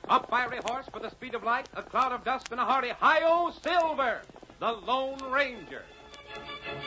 A fiery horse with the speed of light, a cloud of dust, and a hearty hi-yo, Silver, the Lone Ranger.